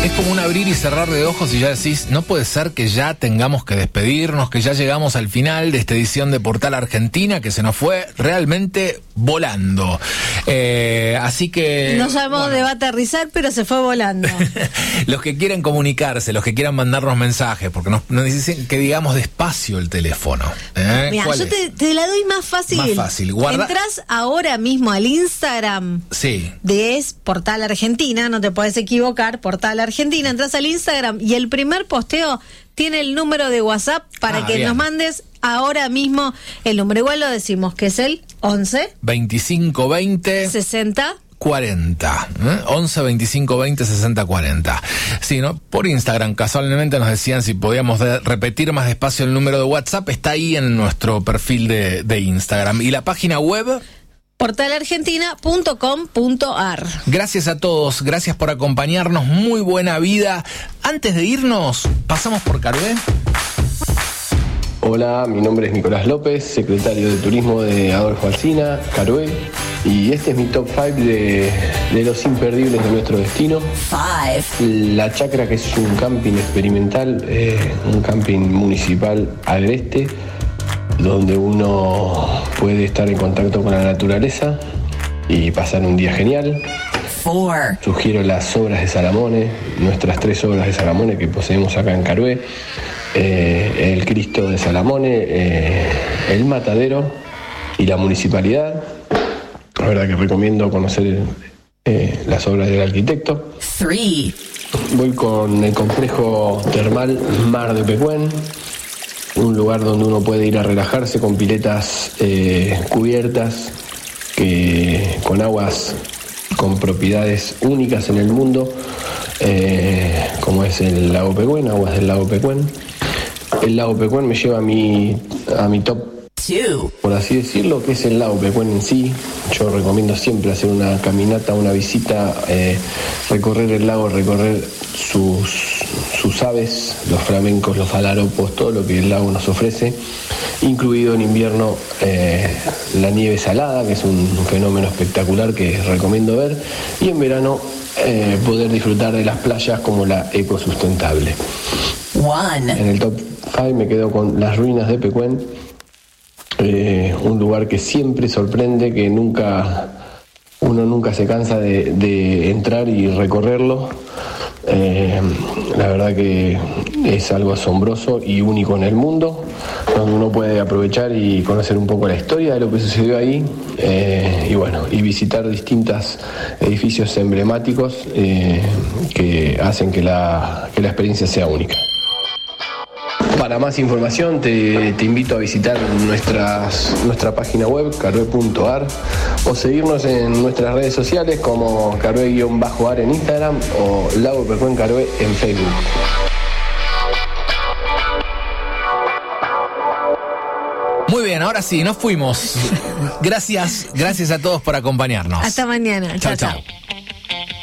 Es como un abrir y cerrar de ojos y ya decís, no puede ser que ya tengamos que despedirnos, que ya llegamos al final de esta edición de Portal Argentina, que se nos fue realmente volando. Así que... No sabemos dónde va a aterrizar, pero se fue volando. Los que quieren comunicarse, los que quieran mandarnos mensajes, porque nos dicen que digamos despacio el teléfono. Mira, yo te la doy más fácil. Más fácil. Entrás ahora mismo al Instagram. Sí. De Portal Argentina, no te puedes equivocar, Portal Argentina, entras al Instagram y el primer posteo tiene el número de WhatsApp para que nos mandes ahora mismo el número. Igual lo decimos, que es el 11 25 20 60 40, 11 25 20 60 40. Sí, ¿no? Por Instagram casualmente nos decían si podíamos repetir más despacio el número de WhatsApp. Está ahí en nuestro perfil de Instagram. Y la página web, portalargentina.com.ar. Gracias a todos, gracias por acompañarnos, muy buena vida. Antes de irnos, pasamos por Carué. Hola, mi nombre es Nicolás López, secretario de Turismo de Adolfo Alsina, Carué, y este es mi top 5 de los imperdibles de nuestro destino. La Chacra, que es un camping experimental, un camping municipal agreste, donde uno puede estar en contacto con la naturaleza y pasar un día genial. Sugiero las obras de Salamone, nuestras 3 obras de Salamone que poseemos acá en Carué. El Cristo de Salamone, el Matadero y la municipalidad. La verdad que recomiendo conocer las obras del arquitecto. Voy con el complejo termal Mar de Pecuén, un lugar donde uno puede ir a relajarse con piletas cubiertas, con aguas con propiedades únicas en el mundo, como es el lago Pecuén, aguas del lago Pecuén. El lago Pecuén me lleva a mi top 2, por así decirlo, que es el lago Pecuén en sí. Yo recomiendo siempre hacer una caminata, una visita, recorrer el lago, recorrer sus aves, los flamencos, los falaropos, todo lo que el lago nos ofrece, incluido en invierno la nieve salada, que es un fenómeno espectacular que recomiendo ver, y en verano poder disfrutar de las playas como la ecosustentable. En el top 5 me quedo con las ruinas de Pecuén, un lugar que siempre sorprende, que uno nunca se cansa de entrar y recorrerlo. La verdad que es algo asombroso y único en el mundo, donde uno puede aprovechar y conocer un poco la historia de lo que sucedió ahí, y visitar distintos edificios emblemáticos que hacen que la experiencia sea única. Para más información te invito a visitar nuestra página web, carué.ar, o seguirnos en nuestras redes sociales como carué_ar en Instagram o Lago Pecuén Carué en Facebook. Muy bien, ahora sí, nos fuimos. Gracias a todos por acompañarnos. Hasta mañana. Chao, chao.